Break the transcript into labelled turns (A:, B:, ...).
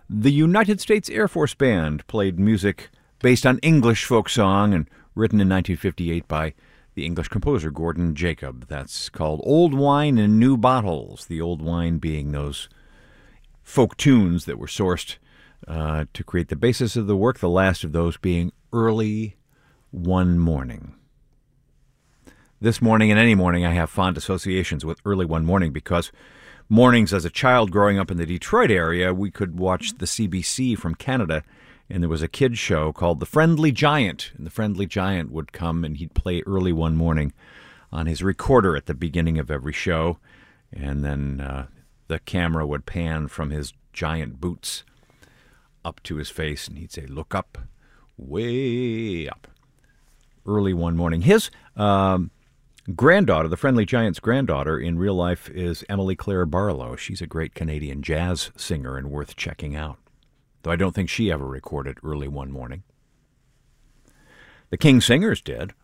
A: The United States Air Force Band played music based on English folk song and written in 1958 by the English composer Gordon Jacob. That's called Old Wine in New Bottles, the old wine being those folk tunes that were sourced to create the basis of the work, the last of those being Early One Morning. This morning and any morning I have fond associations with Early One Morning because mornings as a child growing up in the Detroit area, we could watch the CBC from Canada, and there was a kid's show called The Friendly Giant. And the Friendly Giant would come and he'd play Early One Morning on his recorder at the beginning of every show. And then the camera would pan from his giant boots up to his face, and he'd say, "Look up, way up." Early One Morning. His granddaughter, the Friendly Giant's granddaughter in real life, is Emily Claire Barlow. She's a great Canadian jazz singer and worth checking out, though I don't think she ever recorded Early One Morning. The King Singers did.